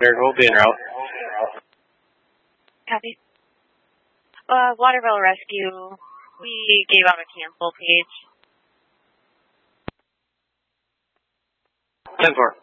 We'll be en route. Copy. Waterville Rescue, we gave out a cancel page. 10-4.